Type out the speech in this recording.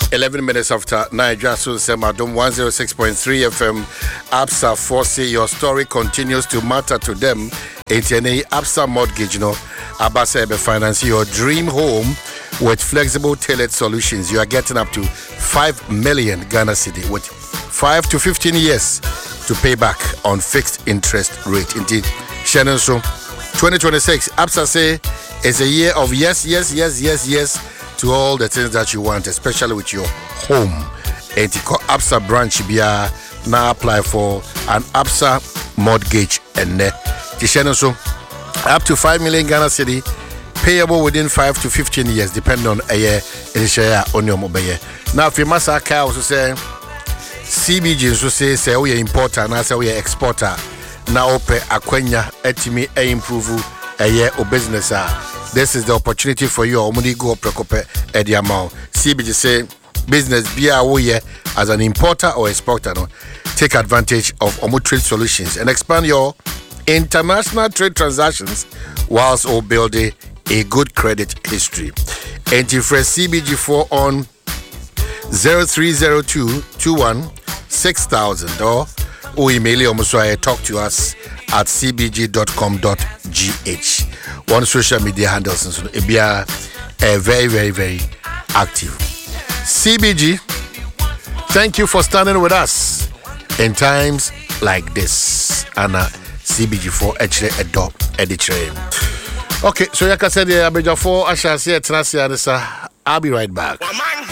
11 minutes after 9, just so Semadom 106.3 FM. Absa Force, your story continues to matter to them. ATNA Absa Mortgage, Abasa Ebe Finance, your dream home with flexible tailored solutions. You are getting up to 5 million Ghana Cedi with 5 to 15 years to pay back on fixed interest rate. Indeed, Shannon, so 2026, Absa say is a year of yes to all the things that you want, especially with your home. And you call Absa branch Bia now apply for an Absa mortgage and so up to 5 million Ghana Cedi payable within 5 to 15 years, depending on a year on your mobile. Now, if you must also say CBG, so say we are importer, now say we are exporter. Now, pay Aquenya etimi improve a year of business. This is the opportunity for you. Omudi go prekope at the amount. CBG say business be a as an importer or exporter. No, take advantage of Omu Trade Solutions and expand your international trade transactions whilst all building a good credit history. Anti-fresh CBG4 on 0302 21 6000 or email talk to us at cbg.com.gh. One social media handles and so be very active. CBG, thank you for standing with us in times like this. And CBG4 actually adopt editor. Okay, so like I said, I'll be right back.